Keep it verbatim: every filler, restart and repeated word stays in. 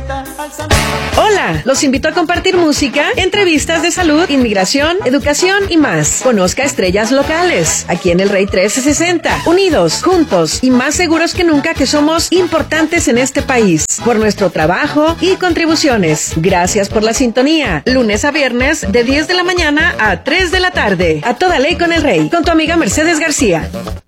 Hola, los invito a compartir música, entrevistas de salud, inmigración, educación y más. Conozca estrellas locales, aquí en el Rey trescientos sesenta. Unidos, juntos y más seguros que nunca que somos importantes en este país. Por nuestro trabajo y contribuciones. Gracias por la sintonía. Lunes a viernes de diez de la mañana a tres de la tarde. A toda ley con el Rey. Con tu amiga Mercedes García.